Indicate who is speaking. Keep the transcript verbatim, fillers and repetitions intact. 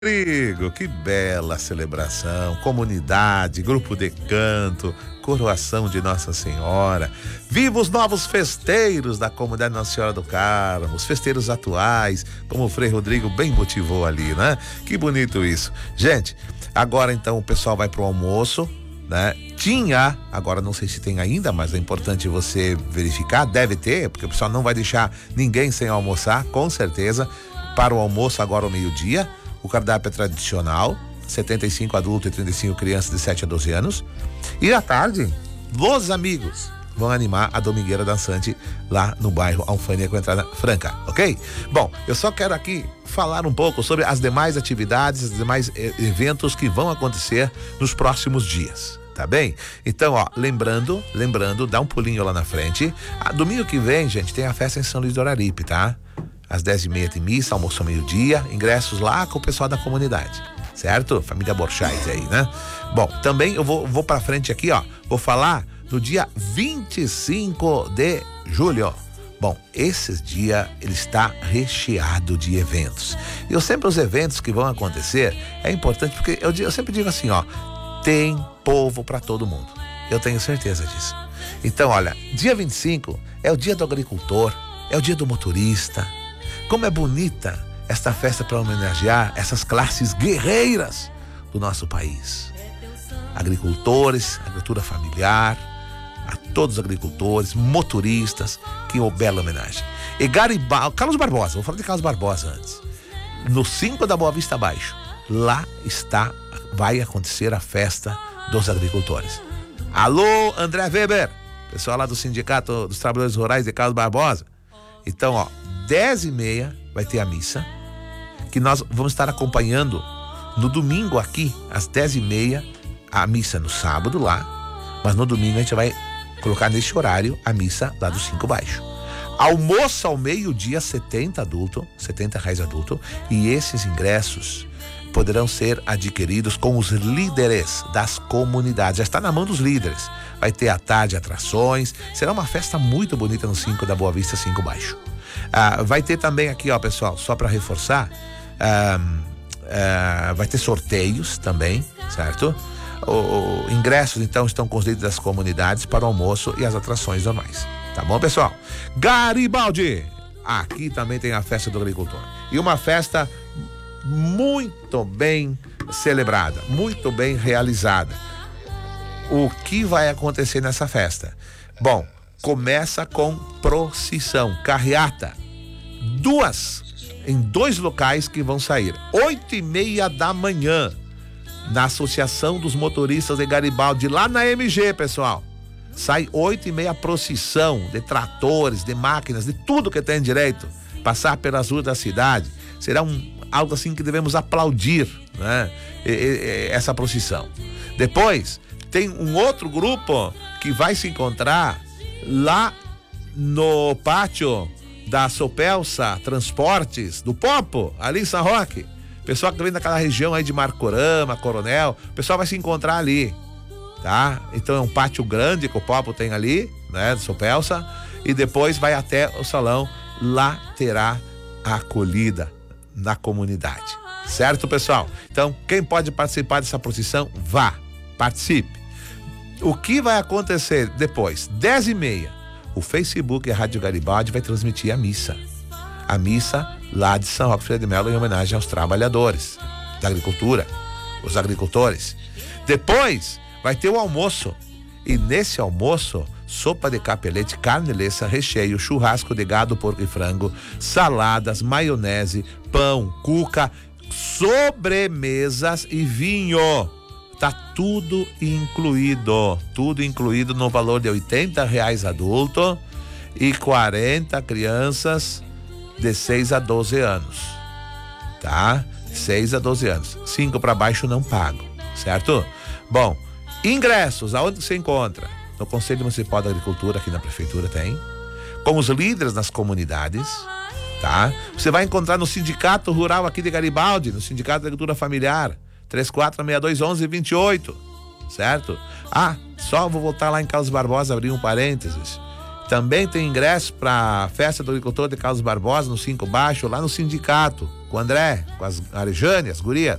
Speaker 1: Rodrigo, que bela celebração, comunidade, grupo de canto, coroação de Nossa Senhora. Viva os novos festeiros da comunidade Nossa Senhora do Carmo, os festeiros atuais, como o Frei Rodrigo bem motivou ali, né? Que bonito isso. Gente, agora então o pessoal vai pro almoço, né? Tinha, agora não sei se tem ainda, mas é importante você verificar, deve ter, porque o pessoal não vai deixar ninguém sem almoçar, com certeza, para o almoço agora ao meio-dia. O cardápio é tradicional, setenta e cinco adultos e trinta e cinco crianças de sete a doze anos. E à tarde, os amigos vão animar a Domingueira Dançante lá no bairro Alfânia com entrada franca, ok? Bom, eu só quero aqui falar um pouco sobre as demais atividades, os demais eventos que vão acontecer nos próximos dias. Tá bem? Então, ó, lembrando, lembrando, dá um pulinho lá na frente. Ah, domingo que vem, gente, tem a festa em São Luís do Araripe, tá? Às dez e meia tem missa, almoço ao meio-dia, ingressos lá com o pessoal da comunidade, certo? Família Borchais aí, né? Bom, também eu vou, vou pra frente aqui, ó, vou falar no dia vinte e cinco de julho. Bom, esse dia ele está recheado de eventos. E eu sempre, os eventos que vão acontecer, é importante porque eu, eu sempre digo assim, ó, tem povo para todo mundo. Eu tenho certeza disso. Então, olha, dia vinte e cinco é o dia do agricultor, é o dia do motorista. Como é bonita esta festa para homenagear essas classes guerreiras do nosso país. Agricultores, agricultura familiar, a todos os agricultores, motoristas, que uma bela homenagem. E Garibaldi, Carlos Barbosa, vou falar de Carlos Barbosa antes. No cinco da Boa Vista Baixo, lá está, vai acontecer a festa dos agricultores. Alô, André Weber, pessoal lá do Sindicato dos Trabalhadores Rurais de Carlos Barbosa. Então, ó, dez e meia vai ter a missa, que nós vamos estar acompanhando no domingo aqui, às dez e meia, a missa no sábado lá, mas no domingo a gente vai colocar nesse horário a missa lá do cinco baixo. Almoço ao meio-dia, setenta adulto, setenta reais adulto, e esses ingressos poderão ser adquiridos com os líderes das comunidades. Já está na mão dos líderes. Vai ter à tarde atrações. Será uma festa muito bonita no cinco da Boa Vista, cinco baixo. Ah, vai ter também aqui, ó, pessoal, só para reforçar, ah, ah, vai ter sorteios também, certo? O, o, ingressos, então, estão com os líderes das comunidades para o almoço e as atrações normais. Tá bom, pessoal? Garibaldi! Aqui também tem a festa do agricultor. E uma festa muito bem celebrada, muito bem realizada. O que vai acontecer nessa festa? Bom, começa com procissão, carreata, duas, em dois locais que vão sair, oito e meia da manhã, na Associação dos Motoristas de Garibaldi, lá na M G, pessoal. Sai oito e meia a procissão de tratores, de máquinas, de tudo que tem direito, passar pelas ruas da cidade. Será um algo assim que devemos aplaudir, né? E, e, essa procissão. Depois tem um outro grupo que vai se encontrar lá no pátio da Sopelsa Transportes do Popo, ali em São Roque. Pessoal que vem daquela região aí de Marcorama, Coronel, o pessoal vai se encontrar ali, tá? Então é um pátio grande que o Popo tem ali, né, de Sopelsa, e depois vai até o salão, lá terá a acolhida na comunidade, certo, pessoal? Então, quem pode participar dessa procissão, vá, participe. O que vai acontecer depois? dez e meia, o Facebook e a Rádio Garibaldi vai transmitir a missa. A missa lá de São Roque Freire de Melo, em homenagem aos trabalhadores da agricultura, os agricultores. Depois vai ter o almoço, e nesse almoço, sopa de capelete, carne leça, recheio, churrasco de gado, porco e frango, saladas, maionese, pão, cuca, sobremesas e vinho. Tá tudo incluído, tudo incluído no valor de oitenta reais adulto e quarenta crianças de seis a doze anos, tá? seis a doze anos. cinco para baixo não pago, certo? Bom, ingressos, aonde você encontra? No Conselho Municipal da Agricultura, aqui na Prefeitura tem, com os líderes nas comunidades, tá? Você vai encontrar no Sindicato Rural aqui de Garibaldi, no Sindicato da Agricultura Familiar, três quatro seis dois um um dois oito, certo? Ah, só vou voltar lá em Carlos Barbosa, abrir um parênteses. Também tem ingresso para a festa do agricultor de Carlos Barbosa, no cinco baixo, lá no sindicato, com o André, com as Arejane, as gurias.